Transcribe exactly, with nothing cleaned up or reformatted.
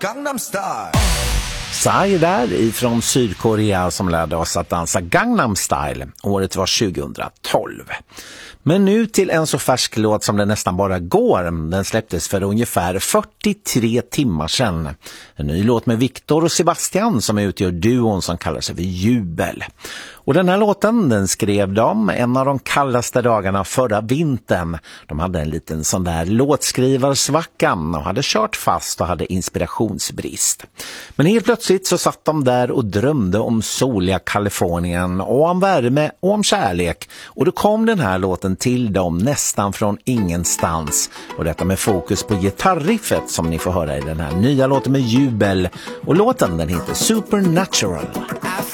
Gangnam Style. Psy där ifrån Sydkorea som lärde oss att dansa Gangnam Style. Året var tjugohundratolv. Men nu till en så färsk låt som det nästan bara går. Den släpptes för ungefär fyrtiotre timmar sedan. En ny låt med Victor och Sebastian som utgör duon som kallar sig för Jubel. Och den här låten den skrev de en av de kallaste dagarna förra vintern. De hade en liten sån där låtskrivarsvacka och hade kört fast och hade inspirationsbrist. Men helt plötsligt så satt de där och drömde om soliga Kalifornien och om värme och om kärlek. Och då kom den här låten till dem nästan från ingenstans. Och detta med fokus på gitarriffet som ni får höra i den här nya låten med Jubel. Och låten den heter Supernatural.